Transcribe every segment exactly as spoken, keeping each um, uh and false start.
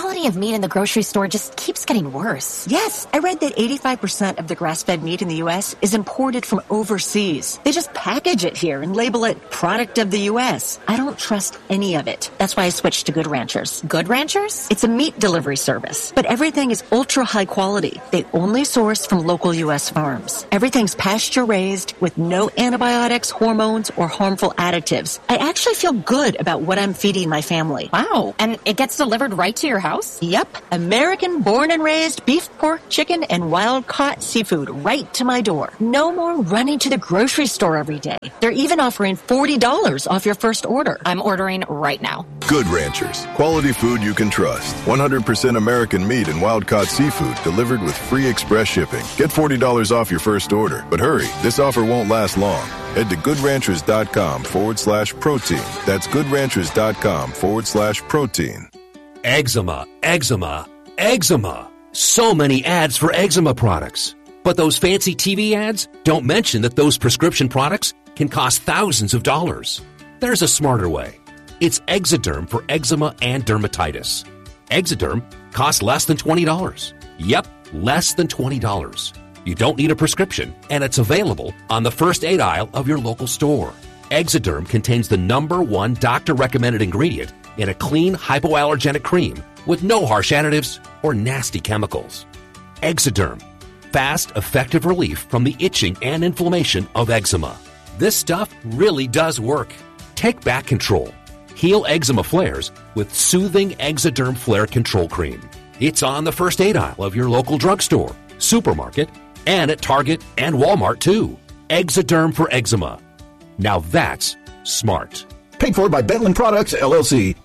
quality of meat in the grocery store just keeps getting worse. Yes, I read that eighty-five percent of the grass-fed meat in the U S is imported from overseas. They just package it here and label it product of the U S. I don't trust any of it. That's why I switched to Good Ranchers. Good Ranchers? It's a meat delivery service, but everything is ultra high quality. They only source from local U S farms. Everything's pasture-raised with no antibiotics, hormones, or harmful additives. I actually feel good about what I'm feeding my family. Wow. And it gets delivered right to your house? Yep. American born and raised beef, pork, chicken, and wild-caught seafood right to my door. No more running to the grocery store every day. They're even offering forty dollars off your first order. I'm ordering right now. Good Ranchers. Quality food you can trust. one hundred percent American meat and wild-caught seafood delivered with free express shipping. Get forty dollars off your first order. But hurry, this offer won't last long. Head to goodranchers.com forward slash protein. That's goodranchers.com forward slash protein. Eczema, eczema, eczema. So many ads for eczema products. But those fancy T V ads don't mention that those prescription products can cost thousands of dollars. There's a smarter way. It's Exoderm for eczema and dermatitis. Exoderm costs less than twenty dollars. Yep, less than twenty dollars. You don't need a prescription, and it's available on the first aid aisle of your local store. Exoderm contains the number one doctor-recommended ingredient in a clean, hypoallergenic cream with no harsh additives or nasty chemicals. Exoderm. Fast, effective relief from the itching and inflammation of eczema. This stuff really does work. Take back control. Heal eczema flares with soothing Exoderm Flare Control Cream. It's on the first aid aisle of your local drugstore, supermarket, and at Target and Walmart too. Exoderm for eczema. Now that's smart. Paid for by Bentland Products, L L C.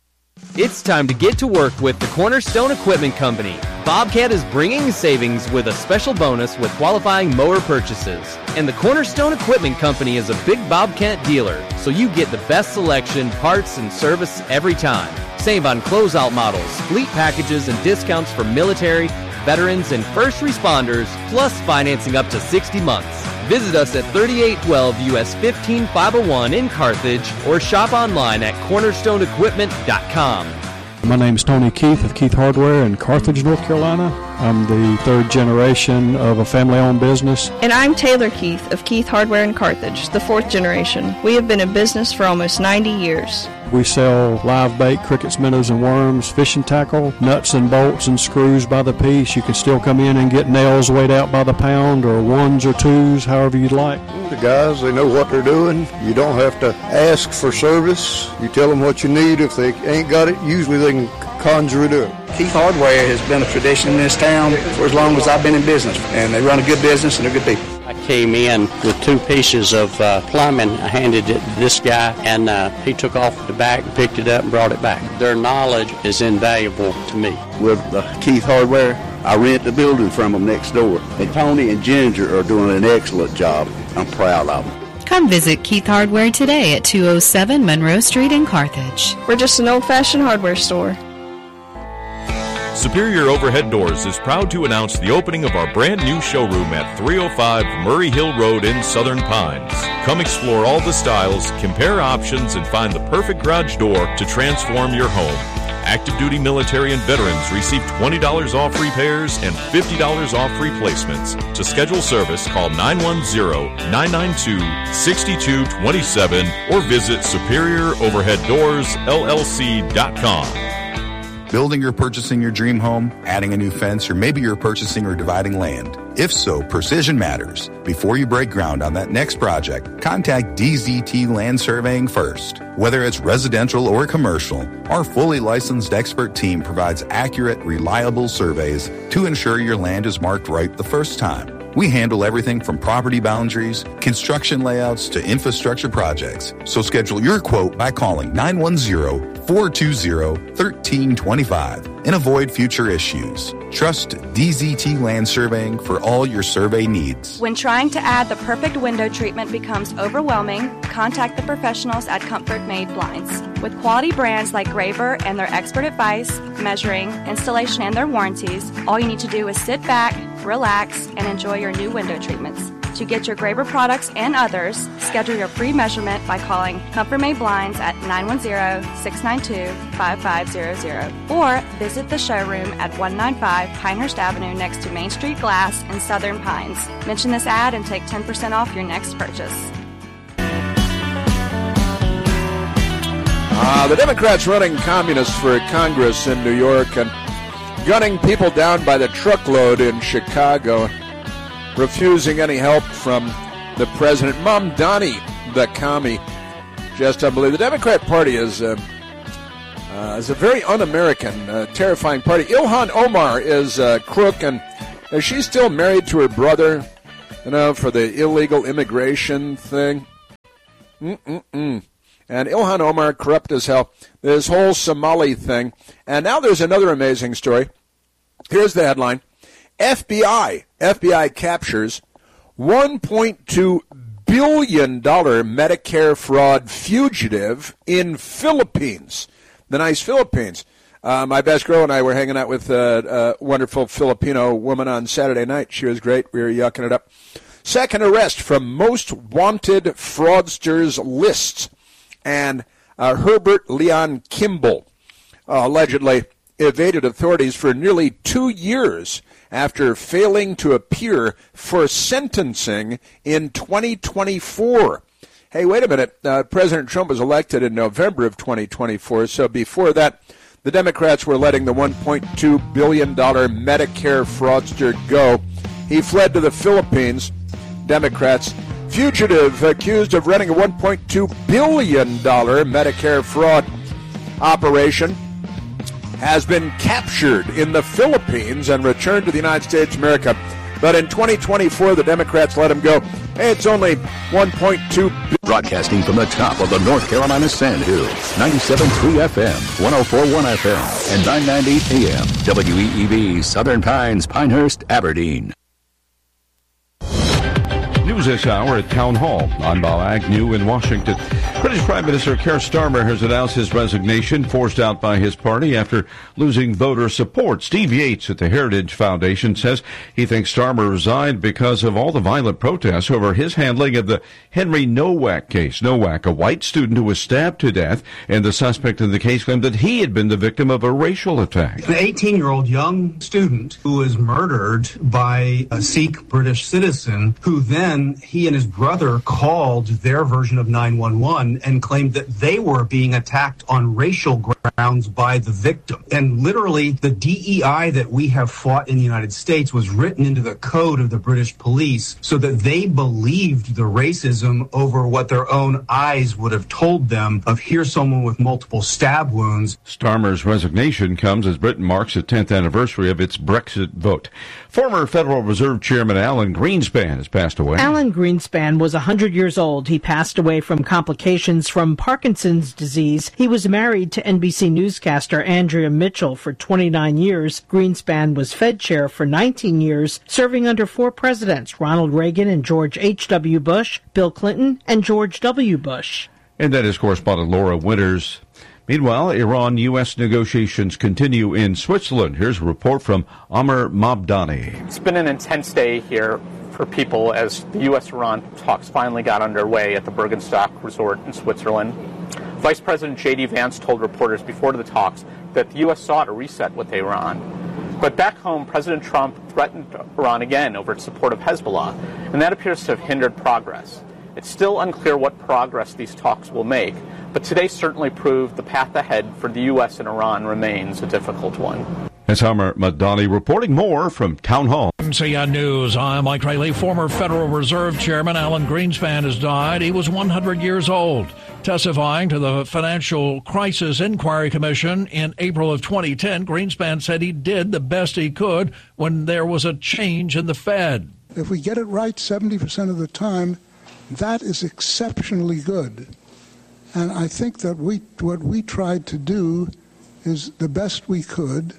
It's time to get to work with the Cornerstone Equipment Company. Bobcat is bringing savings with a special bonus with qualifying mower purchases. And the Cornerstone Equipment Company is a big Bobcat dealer, so you get the best selection, parts, and service every time. Save on closeout models, fleet packages, and discounts for military, veterans, and first responders, plus financing up to sixty months. Visit us at thirty-eight twelve U S fifteen five oh one in Carthage or shop online at cornerstone equipment dot com. My name is Tony Keith of Keith Hardware in Carthage, North Carolina. I'm the third generation of a family-owned business. And I'm Taylor Keith of Keith Hardware in Carthage, the fourth generation. We have been in business for almost ninety years. We sell live bait, crickets, minnows, and worms, fishing tackle, nuts and bolts and screws by the piece. You can still come in and get nails weighed out by the pound or ones or twos, however you'd like. The guys, they know what they're doing. You don't have to ask for service. You tell them what you need. If they ain't got it, usually they can conjure it up. Keith Hardware has been a tradition in this town for as long as I've been in business, and they run a good business and they're good people. I came in with two pieces of uh, plumbing. I handed it to this guy, and uh, he took off the back, picked it up, and brought it back. Their knowledge is invaluable to me. With uh, Keith Hardware, I rent the building from them next door. And Tony and Ginger are doing an excellent job. I'm proud of them. Come visit Keith Hardware today at two oh seven Monroe Street in Carthage. We're just an old-fashioned hardware store. Superior Overhead Doors is proud to announce the opening of our brand new showroom at three oh five Murray Hill Road in Southern Pines. Come explore all the styles, compare options, and find the perfect garage door to transform your home. Active duty military and veterans receive twenty dollars off repairs and fifty dollars off replacements. To schedule service, call nine one zero, nine nine two, six two two seven or visit superior overhead doors L L C dot com. Building or purchasing your dream home, adding a new fence, or maybe you're purchasing or dividing land. If so, precision matters. Before you break ground on that next project, contact D Z T Land Surveying first. Whether it's residential or commercial, our fully licensed expert team provides accurate, reliable surveys to ensure your land is marked right the first time. We handle everything from property boundaries, construction layouts, to infrastructure projects. So schedule your quote by calling nine one zero, four two zero, one three two five and avoid future issues. Trust D Z T Land Surveying for all your survey needs. When trying to add the perfect window treatment becomes overwhelming, contact the professionals at Comfort Made Blinds. With quality brands like Graver and their expert advice, measuring, installation, and their warranties, all you need to do is sit back, relax, and enjoy your new window treatments. To get your Graber products and others, schedule your free measurement by calling Comfort Made Blinds at nine one zero, six nine two, five five zero zero or visit the showroom at one ninety-five Pinehurst Avenue next to Main Street Glass in Southern Pines. Mention this ad and take ten percent off your next purchase. Uh, the Democrats running communists for Congress in New York and gunning people down by the truckload in Chicago, refusing any help from the president. Mamdani, the commie, just unbelievable. The Democrat Party is, uh, uh, is a very un-American, uh, terrifying party. Ilhan Omar is a crook, and is she still married to her brother, you know, for the illegal immigration thing? Mm-mm-mm. And Ilhan Omar, corrupt as hell. This whole Somali thing. And now there's another amazing story. Here's the headline. F B I. F B I captures one point two billion dollars Medicare fraud fugitive in Philippines. The nice Philippines. Uh, my best girl and I were hanging out with a, a wonderful Filipino woman on Saturday night. She was great. We were yucking it up. Second arrest from most wanted fraudsters list. And uh, Herbert Leon Kimball uh, allegedly evaded authorities for nearly two years after failing to appear for sentencing in twenty twenty-four. Hey, wait a minute. Uh, President Trump was elected in November of twenty twenty-four, so before that, the Democrats were letting the one point two billion dollars Medicare fraudster go. He fled to the Philippines. Democrats. Fugitive accused of running a one point two billion dollars Medicare fraud operation has been captured in the Philippines and returned to the United States of America. But in twenty twenty-four, the Democrats let him go. Hey, it's only one point two billion dollars. Broadcasting from the top of the North Carolina Sandhills, ninety-seven point three F M, one oh four point one F M, and nine ninety A M, W E E V, Southern Pines, Pinehurst, Aberdeen. News this hour at Town Hall. I'm Bob Agnew in Washington. British Prime Minister Keir Starmer has announced his resignation, forced out by his party after losing voter support. Steve Yates at the Heritage Foundation says he thinks Starmer resigned because of all the violent protests over his handling of the Henry Nowak case. Nowak, a white student who was stabbed to death, and the suspect in the case claimed that he had been the victim of a racial attack. An eighteen-year-old young student who was murdered by a Sikh British citizen who then he and his brother called their version of nine one one and claimed that they were being attacked on racial grounds by the victim. And literally, the D E I that we have fought in the United States was written into the code of the British police so that they believed the racism over what their own eyes would have told them of here's someone with multiple stab wounds. Starmer's resignation comes as Britain marks the tenth anniversary of its Brexit vote. Former Federal Reserve Chairman Alan Greenspan has passed away. Alan Greenspan was one hundred years old. He passed away from complications from Parkinson's disease. He was married to N B C newscaster Andrea Mitchell for twenty-nine years. Greenspan was Fed chair for nineteen years, serving under four presidents, Ronald Reagan and George H W Bush, Bill Clinton, and George W. Bush. And that is correspondent Laura Winters. Meanwhile, Iran-U S negotiations continue in Switzerland. Here's a report from Amr Mamdani. It's been an intense day here for people as the U S Iran talks finally got underway at the Bergenstock Resort in Switzerland. Vice President J D Vance told reporters before the talks that the U S sought a reset with Iran. But back home, President Trump threatened Iran again over its support of Hezbollah, and that appears to have hindered progress. It's still unclear what progress these talks will make, but today certainly proved the path ahead for the U S and Iran remains a difficult one. That's Amr Mamdani reporting. More from Town Hall. M C N News. I'm Mike Rayleigh. Former Federal Reserve Chairman Alan Greenspan has died. He was one hundred years old. Testifying to the Financial Crisis Inquiry Commission in April of twenty ten, Greenspan said he did the best he could when there was a change in the Fed. If we get it right seventy percent of the time, that is exceptionally good. And I think that we what we tried to do is the best we could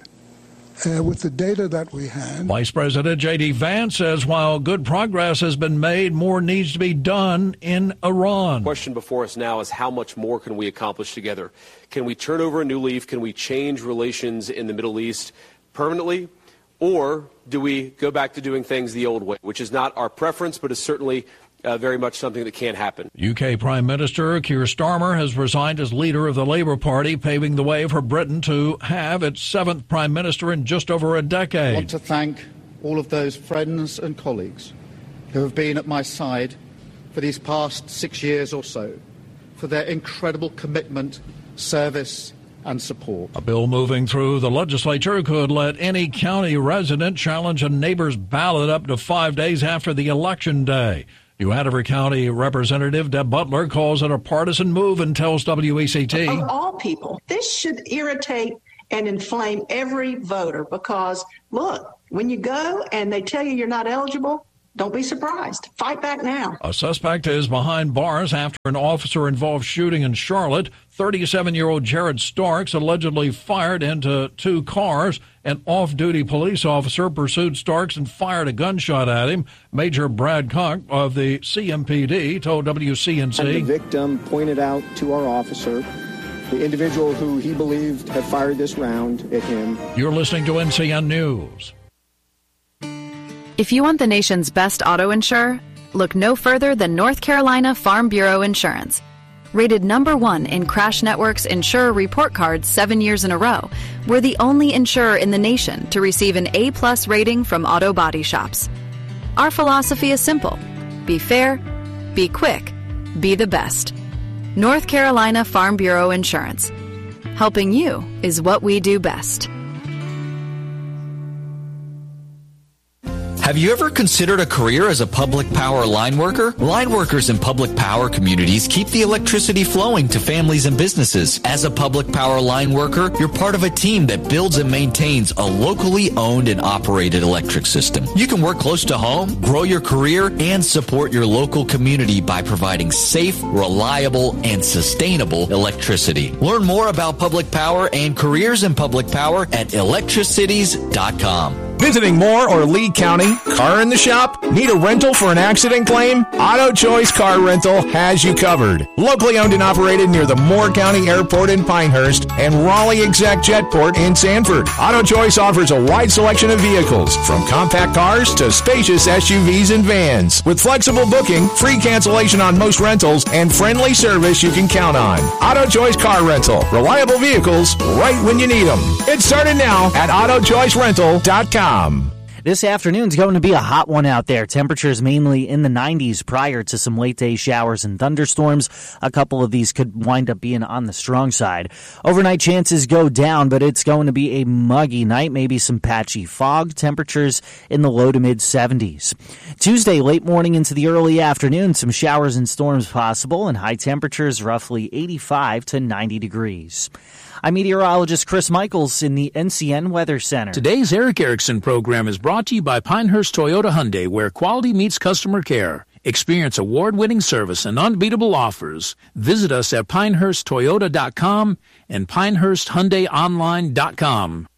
uh, with the data that we had. Vice President J D Vance says while good progress has been made, more needs to be done in Iran. The question before us now is how much more can we accomplish together? Can we turn over a new leaf? Can we change relations in the Middle East permanently? or do we go back to doing things the old way, which is not our preference, but is certainly uh, very much something that can happen. U K Prime Minister Keir Starmer has resigned as leader of the Labour Party, paving the way for Britain to have its seventh Prime Minister in just over a decade. I want to thank all of those friends and colleagues who have been at my side for these past six years or so, for their incredible commitment, service and support. A bill moving through the legislature could let any county resident challenge a neighbor's ballot up to five days after the election day. New Hanover County Representative Deb Butler calls it a partisan move and tells W E C T. Of all people, this should irritate and inflame every voter because, look, when you go and they tell you you're not eligible, don't be surprised. Fight back now. A suspect is behind bars after an officer-involved shooting in Charlotte. thirty-seven-year-old Jared Starks allegedly fired into two cars. An off-duty police officer pursued Starks and fired a gunshot at him. Major Brad Cook of the C M P D told W C N C. And the victim pointed out to our officer the individual who he believed had fired this round at him. You're listening to N C N News. If you want the nation's best auto insurer, look no further than North Carolina Farm Bureau Insurance. Rated number one in Crash Network's Insurer Report Card seven years in a row, we're the only insurer in the nation to receive an A-plus rating from auto body shops. Our philosophy is simple. Be fair, be quick, be the best. North Carolina Farm Bureau Insurance. Helping you is what we do best. Have you ever considered a career as a public power line worker? Line workers in public power communities keep the electricity flowing to families and businesses. As a public power line worker, you're part of a team that builds and maintains a locally owned and operated electric system. You can work close to home, grow your career, and support your local community by providing safe, reliable, and sustainable electricity. Learn more about public power and careers in public power at electricities dot com. Visiting Moore or Lee County? Car in the shop? Need a rental for an accident claim? Auto Choice Car Rental has you covered. Locally owned and operated near the Moore County Airport in Pinehurst and Raleigh Exec Jetport in Sanford. Auto Choice offers a wide selection of vehicles, from compact cars to spacious S U Vs and vans. With flexible booking, free cancellation on most rentals, and friendly service you can count on. Auto Choice Car Rental. Reliable vehicles right when you need them. It started now at auto choice rental dot com. This afternoon's going to be a hot one out there. Temperatures mainly in the nineties prior to some late day showers and thunderstorms. A couple of these could wind up being on the strong side. Overnight chances go down, but it's going to be a muggy night, maybe some patchy fog. Temperatures in the low to mid seventies. Tuesday, late morning into the early afternoon, some showers and storms possible, and high temperatures roughly eighty-five to ninety degrees. I'm meteorologist Chris Michaels in the N C N Weather Center. Today's Eric Erickson program is brought to you by Pinehurst Toyota Hyundai, where quality meets customer care. Experience award-winning service and unbeatable offers. Visit us at pinehurst toyota dot com and pinehurst hyundai online dot com.